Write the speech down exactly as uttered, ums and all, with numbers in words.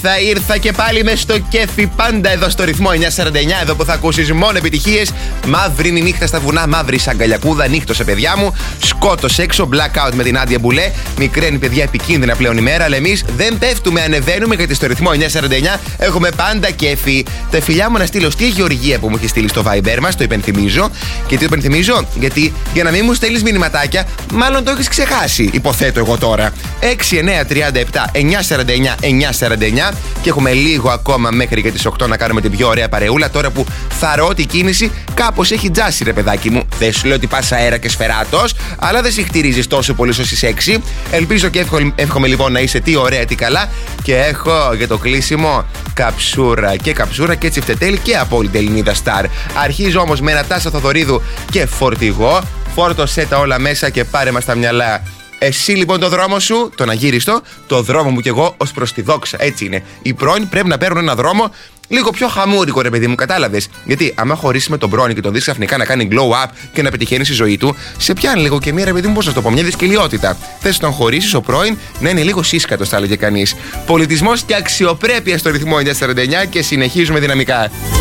Ήρθα, ήρθα και πάλι μες στο κέφι. Πάντα εδώ στο ρυθμό εννιακόσια σαράντα εννιά. Εδώ που θα ακούσεις μόνο επιτυχίες. Μαύρη είναι η νύχτα στα βουνά, μαύρη σαν αγκαλιακούδα. Νύχτωσε, παιδιά μου. Σκότος έξω, blackout με την Άντια Μπουλέ. Μικραίνει, παιδιά, επικίνδυνα πλέον ημέρα. Αλλά εμείς δεν πέφτουμε, ανεβαίνουμε γιατί στο ρυθμό εννιακόσια σαράντα εννιά έχουμε πάντα κέφι. Τα φιλιά μου να στείλω στη Γεωργία που μου έχει στείλει στο Viber μας, το υπενθυμίζω. Και τι το υπενθυμίζω, γιατί για να μην μου στέλνεις μηνυματάκια, μάλλον το έχεις ξεχάσει, υποθέτω εγώ τώρα. έξι εννιά τρία επτά εννιακόσια σαράντα εννιά εννιακόσια σαράντα εννιά και έχουμε λίγο ακόμα μέχρι και τις οκτώ να κάνουμε την πιο ωραία παρεούλα. Τώρα που θαρώ ότι η κίνηση κάπως έχει τζάσει, ρε παιδάκι μου. Δεν σου λέω ότι πας αέρα και σφαιράτος, αλλά δεν συχτηρίζεις τόσο πολύ όσο στις έξι. Ελπίζω και εύχομαι, εύχομαι λοιπόν να είσαι τι ωραία, τι καλά. Και έχω για το κλείσιμο καψούρα και καψούρα και τσιφτετέλη και απόλυτη Ελληνίδα Σταρ. Αρχίζω όμως με ένα Τάσο Θοδωρίδου και φορτηγό. Φόρτωσέ τα όλα μέσα και πάρε μας τα μυαλά. Εσύ λοιπόν το δρόμο σου, τον αγύριστο, το δρόμο μου κι εγώ ως προς τη δόξα. Έτσι είναι. Οι πρώην πρέπει να παίρνουν ένα δρόμο λίγο πιο χαμούρικο, ρε παιδί μου, κατάλαβες. Γιατί άμα χωρίσει με τον πρώην και τον δεις ξαφνικά να κάνει glow up και να πετυχαίνει στη ζωή του, σε πιάνει λίγο και μία, ρε παιδί μου, πώς να το πω, μια δυσκολιότητα. Θες να τον χωρίσεις ο πρώην να είναι λίγο σύσκατος, θα έλεγε κανείς. Πολιτισμός και αξιοπρέπεια στο ρυθμό εννιακόσια σαράντα εννιά και συνεχίζουμε δυναμικά.